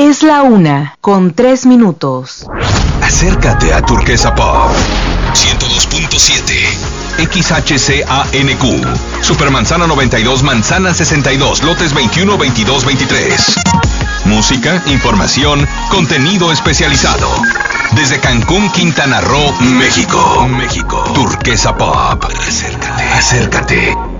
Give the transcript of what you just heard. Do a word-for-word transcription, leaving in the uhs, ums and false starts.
Es la una, con tres minutos. Acércate a Turquesa Pop ciento dos punto siete X H C A N Q Supermanzana noventa y dos, Manzana sesenta y dos, lotes veintiuno, veintidós, veintitrés. Música, información, contenido especializado. Desde Cancún, Quintana Roo, México. México. Turquesa Pop. Acércate. Acércate.